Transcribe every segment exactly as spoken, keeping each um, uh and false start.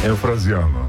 Eufrazijana.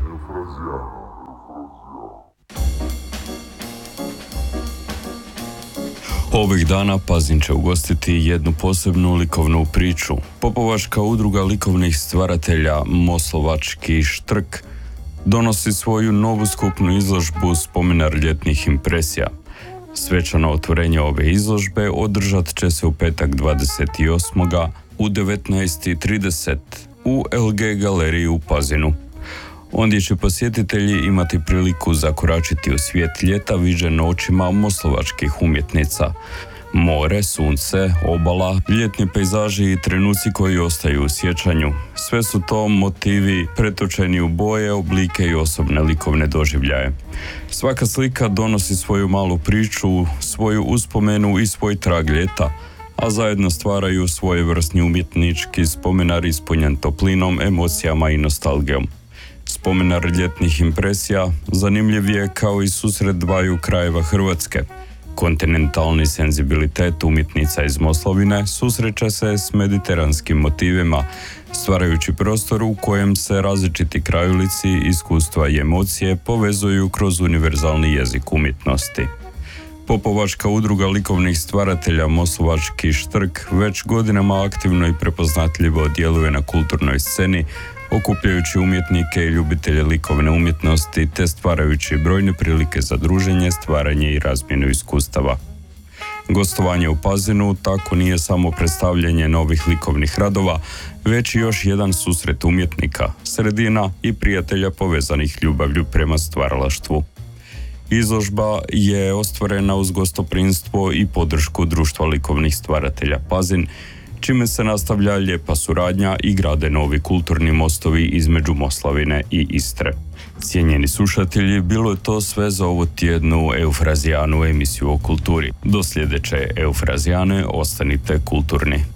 Ovih dana Pazin će ugostiti jednu posebnu likovnu priču. Popovačka udruga likovnih stvaratelja Moslovački štrk donosi svoju novu skupnu izložbu Spomenar ljetnih impresija. Svečano otvorenje ove izložbe održat će se u petak dvadeset osmog u devetnaest i trideset u L G galeriji u Pazinu. Ondje će posjetitelji imati priliku zakoračiti u svijet ljeta viđen očima moslovačkih umjetnica. More, sunce, obala, ljetni pejzaži i trenuci koji ostaju u sjećanju. Sve su to motivi pretočeni u boje, oblike i osobne likovne doživljaje. Svaka slika donosi svoju malu priču, svoju uspomenu i svoj trag ljeta, a zajedno stvaraju svojevrsni umjetnički spomenar ispunjen toplinom, emocijama i nostalgijom. Spomenar ljetnih impresija zanimljiv je kao i susret dvaju krajeva Hrvatske. Kontinentalni senzibilitet umjetnica iz Moslavine susreće se s mediteranskim motivima, stvarajući prostor u kojem se različiti krajolici, iskustva i emocije povezuju kroz univerzalni jezik umjetnosti. Popovačka udruga likovnih stvaratelja Moslovački štrk već godinama aktivno i prepoznatljivo djeluje na kulturnoj sceni, okupljajući umjetnike i ljubitelje likovne umjetnosti te stvarajući brojne prilike za druženje, stvaranje i razmjenu iskustava. Gostovanje u Pazinu tako nije samo predstavljanje novih likovnih radova, već i još jedan susret umjetnika, sredina i prijatelja povezanih ljubavlju prema stvaralaštvu. Izložba je ostvarena uz gostoprimstvo i podršku Društva likovnih stvaratelja Pazin, čime se nastavlja lijepa suradnja i grade novi kulturni mostovi između Moslavine i Istre. Cijenjeni slušatelji, bilo je to sve za ovu tjednu Eufrazijanu emisiju o kulturi. Do sljedeće Eufrazijane ostanite kulturni.